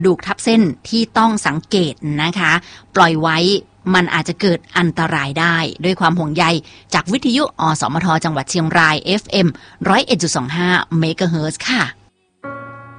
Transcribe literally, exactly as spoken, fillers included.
ดูกทับเส้นที่ต้องสังเกตนะคะปล่อยไว้มันอาจจะเกิดอันตรายได้ด้วยความห่วงใยจากวิทยุอสมทจังหวัดเชียงราย เอฟ เอ็ม หนึ่งศูนย์เอ็ดจุดสองห้า เมกะเฮิรตซ์ค่ะ